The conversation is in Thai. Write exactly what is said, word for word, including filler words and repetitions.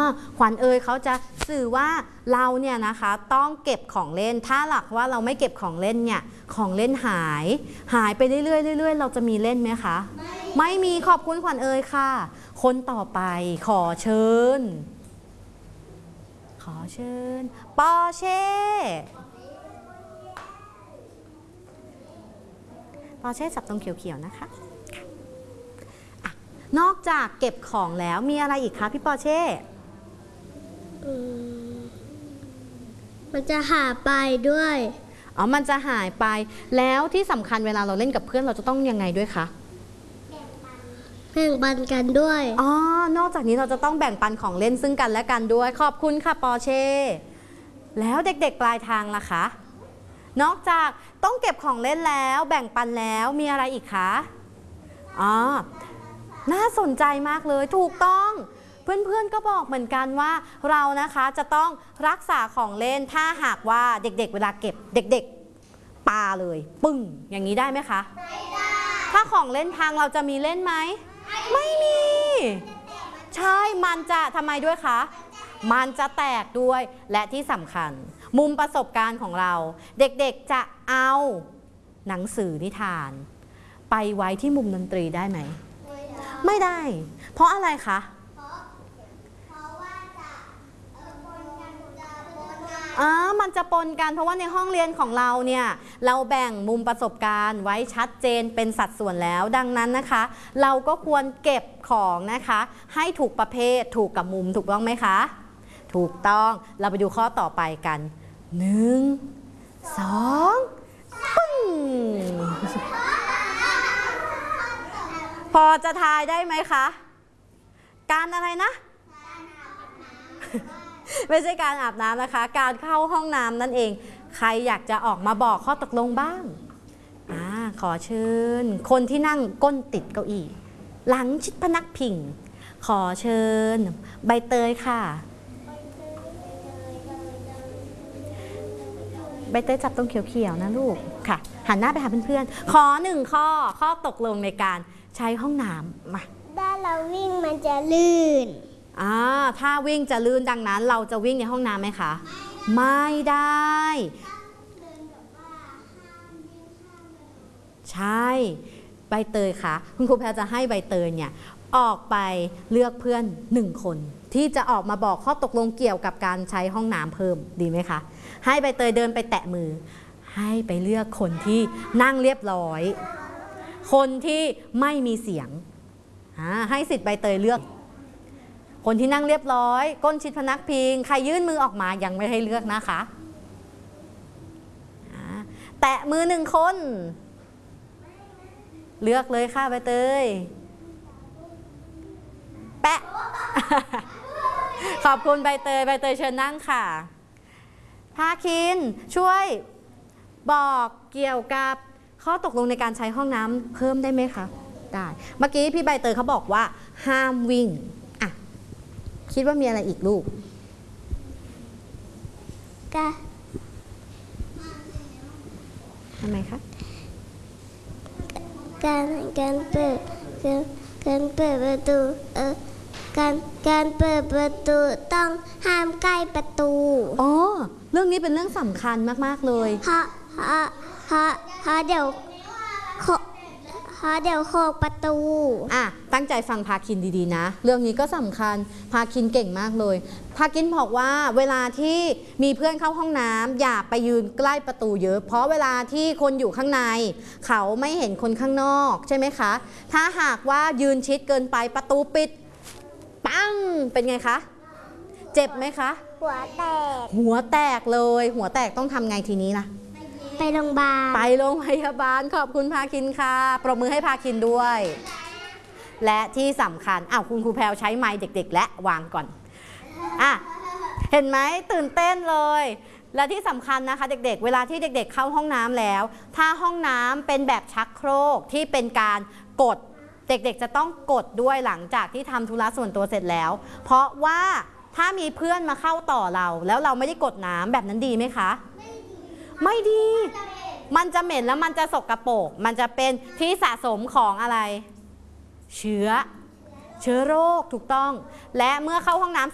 ขวัญเอ๋ยเขาจะสื่อว่าเราเนี่ยนะคะต้องเก็บของเล่นถ้าหลักว่าเราไม่เก็บของเล่นเนี่ยของเล่นหายหายไปเรื่อยๆเรื่อยๆเราจะมีเล่นไหมคะไม่มีขอบคุณขวัญเอ๋ยค่ะคนต่อไปขอเชิญขอเชิญปอเช่ปอเช่จับตรงเขียวๆนะคะนอกจากเก็บของแล้วมีอะไรอีกคะพี่ปอเช่มันจะหายไปด้วยอ๋อมันจะหายไปแล้วที่สำคัญเวลาเราเล่นกับเพื่อนเราจะต้องยังไงด้วยคะแบ่งปันกันด้วยอ๋อนอกจากนี้เราจะต้องแบ่งปันของเล่นซึ่งกันและกันด้วยขอบคุณค่ะปอเช่แล้วเด็กๆปลายทางล่ะคะนอกจากต้องเก็บของเล่นแล้วแบ่งปันแล้วมีอะไรอีกคะอ๋อน่าสนใจมากเลยถูกต้องเพื่อนๆก็บอกเหมือนกันว่าเรานะคะจะต้องรักษาของเล่นถ้าหากว่าเด็กๆเวลาเก็บเด็กๆปาเลยปึ้งอย่างนี้ได้ไหมคะไม่ได้ถ้าของเล่นพังเราจะมีเล่นไหมไม่มีใช่มันจะทำไมด้วยคะมันจะแตกด้วยและที่สำคัญมุมประสบการณ์ของเราเด็กๆจะเอาหนังสือนิทานไปไว้ที่มุมดนตรีได้ไหมไม่ได้เพราะอะไรคะอ๋อมันจะปนกันเพราะว่าในห้องเรียนของเราเนี่ยเราแบ่งมุมประสบการณ์ไว้ชัดเจนเป็นสัดส่วนแล้วดังนั้นนะคะเราก็ควรเก็บของนะคะให้ถูกประเภทถูกกับมุมถูกต้องไหมคะถูกต้องเราไปดูข้อต่อไปกันหนึ่งสองปึ้งพอจะทายได้ไหมคะการอะไรนะไม่ใช่การอาบน้ำนะคะการเข้าห้องน้ำนั่นเองใครอยากจะออกมาบอกข้อตกลงบ้างอ่าขอเชิญคนที่นั่งก้นติดเก้าอี้หลังชิดพนักพิงขอเชิญใบเตยค่ะใบเตยจับตรงเขียวๆนะลูกค่ะหันหน้าไปหาเพื่อนๆขอหนึ่งข้อข้อตกลงในการใช้ห้องน้ำมาถ้าเราวิ่งมันจะลื่นอ่าถ้าวิ่งจะลื่นดังนั้นเราจะวิ่งในห้องน้ำไหมคะไม่ได้ใช่ใบเตยคะคุณครูแพรจะให้ใบเตยเนี่ยออกไปเลือกเพื่อนหนึ่งคนที่จะออกมาบอกข้อตกลงเกี่ยวกับการใช้ห้องน้ำเพิ่มดีไหมคะให้ใบเตยเดินไปแตะมือให้ไปเลือกคนที่นั่งเรียบร้อยคนที่ไม่มีเสียงให้สิทธิ์ใบเตยเลือกคนที่นั่งเรียบร้อยก้นชิดพนักพิงใครยื่นมือออกมายังไม่ให้เลือกนะคะแตะมือหนึ่งคนเลือกเลยค่ะใบเตยแปะ ขอบคุณใบเตยใบเตยเชิญนั่งค่ะภาคินช่วยบอกเกี่ยวกับข้อตกลงในการใช้ห้องน้ำเพิ่มได้ไหมคะได้เมื่อกี้พี่ใบเตยเขาบอกว่าห้ามวิ่งอ่ะคิดว่ามีอะไรอีกลูกกะทำไมคะการการเปิดการการเปิดประตูเออการการเปิดประตูต้องห้ามใกล้ประตูอ๋อเรื่องนี้เป็นเรื่องสำคัญมากๆเลยเพราะเพราะเพราะเพราะเดี๋ยวเพราะเดี๋ยวโขกประตูอ่ะตั้งใจฟังภาคินดีๆนะเรื่องนี้ก็สำคัญภาคินเก่งมากเลยภาคินบอกว่าเวลาที่มีเพื่อนเข้าห้องน้ำอย่าไปยืนใกล้ประตูเยอะเพราะเวลาที่คนอยู่ข้างในเขาไม่เห็นคนข้างนอกใช่ไหมคะถ้าหากว่ายืนชิดเกินไปประตูปิดปังเป็นไงคะเจ็บไหมคะหัวแตกหัวแตกเลยหัวแตกต้องทำไงทีนี้ล่ะไปโรงพยาบาลไปโรงพยาบาลขอบคุณภาคินค่ะปรบมือให้ภาคินด้วยและที่สำคัญอ้าวคุณครูแพรวใช้ไมค์เด็กๆและวางก่อนอ่ะเห็นไหมตื่นเต้นเลยและที่สำคัญนะคะเด็กๆเวลาที่เด็กๆเข้าห้องน้ำแล้วถ้าห้องน้ำเป็นแบบชักโครกที่เป็นการกดเด็กๆจะต้องกดด้วยหลังจากที่ทำธุระส่วนตัวเสร็จแล้วเพราะว่าถ้ามีเพื่อนมาเข้าต่อเราแล้วเราไม่ได้กดน้ำแบบนั้นดีไหมคะไม่ดีมันจะเหม็นแล้วมันจะสกปรกมันจะเป็นที่สะสมของอะไรเชื้อเชื้อโรคถูกต้องและเมื่อเข้าห้องน้ำ